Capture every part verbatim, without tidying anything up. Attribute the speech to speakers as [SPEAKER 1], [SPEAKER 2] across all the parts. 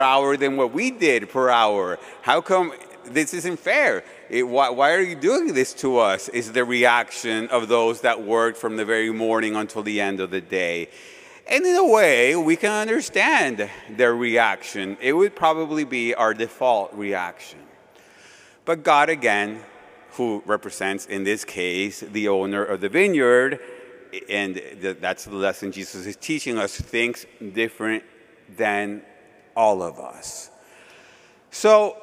[SPEAKER 1] hour than what we did per hour. How come this isn't fair? It, why, why are you doing this to us? Is the reaction of those that worked from the very morning until the end of the day. And in a way, we can understand their reaction. It would probably be our default reaction. But God, again, who represents, in this case, the owner of the vineyard, and that's the lesson Jesus is teaching us, thinks different than all of us. So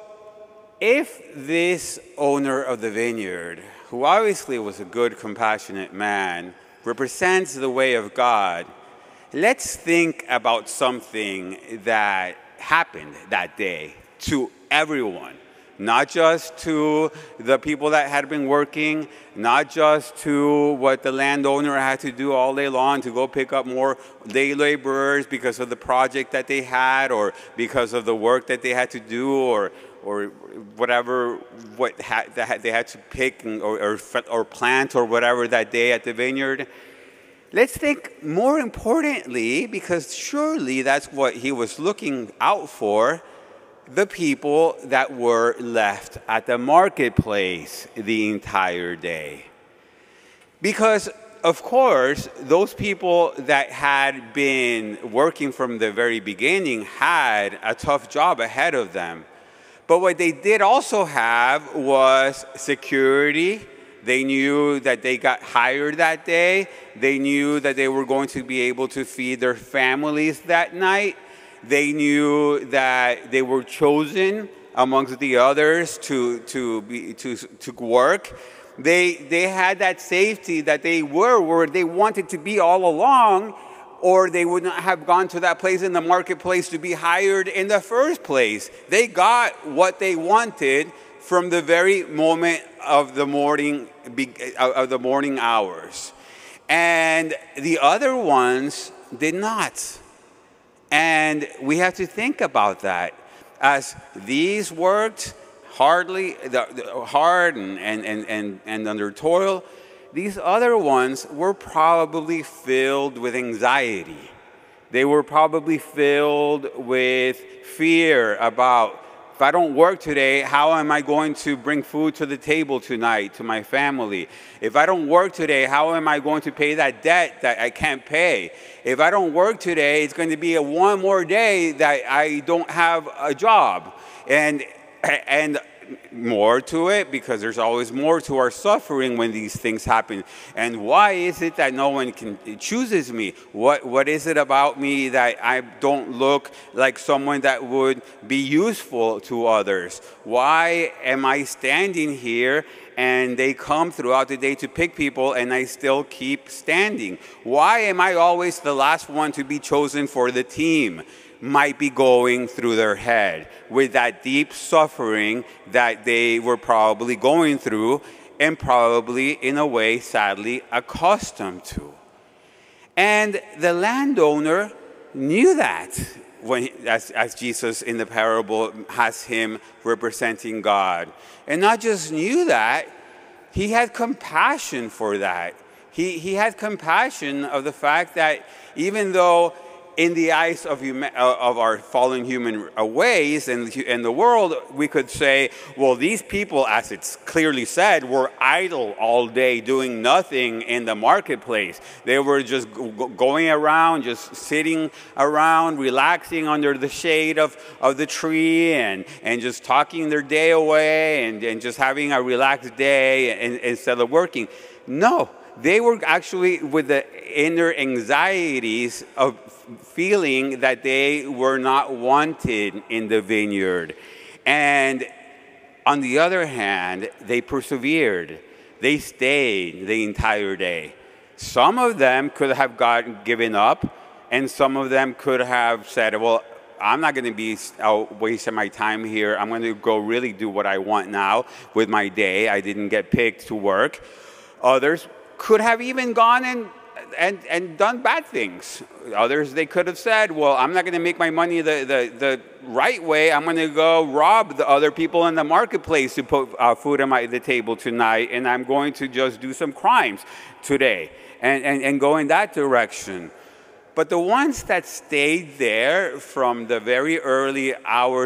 [SPEAKER 1] if this owner of the vineyard, who obviously was a good, compassionate man, represents the way of God, let's think about something that happened that day to everyone. Not just to the people that had been working, not just to what the landowner had to do all day long to go pick up more day laborers because of the project that they had, or because of the work that they had to do, or or whatever what ha that they had to pick and, or, or or plant or whatever that day at the vineyard. Let's think more importantly, because surely that's what he was looking out for, the people that were left at the marketplace the entire day. Because, of course, those people that had been working from the very beginning had a tough job ahead of them. But what they did also have was security. They knew that they got hired that day. They knew that they were going to be able to feed their families that night. They knew that they were chosen amongst the others to, to, be, to, to work. They, they had that safety that they were where they wanted to be all along, or they would not have gone to that place in the marketplace to be hired in the first place. They got what they wanted from the very moment of the morning, of the morning hours. And the other ones did not. And we have to think about that. As these worked hardly, hard and, and, and, and under toil, these other ones were probably filled with anxiety. They were probably filled with fear about, if I don't work today, how am I going to bring food to the table tonight to my family? If I don't work today, how am I going to pay that debt that I can't pay? If I don't work today, it's going to be a one more day that I don't have a job. And, and more to it, because there's always more to our suffering when these things happen. And why is it that no one can chooses me? What what is it about me that I don't look like someone that would be useful to others? Why am I standing here and they come throughout the day to pick people and I still keep standing? Why am I always the last one to be chosen for the team? Might be going through their head with that deep suffering that they were probably going through, and probably in a way sadly accustomed to. And the landowner knew that, when he, as, as Jesus in the parable has him representing God. And not just knew that, he had compassion for that. He, he had compassion of the fact that even though in the eyes of, human, of our fallen human ways and in the world, we could say, well, these people, as it's clearly said, were idle all day doing nothing in the marketplace. They were just going around, just sitting around, relaxing under the shade of, of the tree and, and just talking their day away and, and just having a relaxed day and, instead of working. No. They were actually with the inner anxieties of feeling that they were not wanted in the vineyard. And on the other hand, they persevered. They stayed the entire day. Some of them could have gotten given up, and some of them could have said, well, I'm not going to be wasting my time here. I'm going to go really do what I want now with my day. I didn't get picked to work. Others could have even gone and, and, and done bad things. Others, they could have said, well, I'm not going to make my money the, the, the right way. I'm going to go rob the other people in the marketplace to put uh, food on my, the table tonight, and I'm going to just do some crimes today and, and, and go in that direction. But the ones that stayed there from the very early hours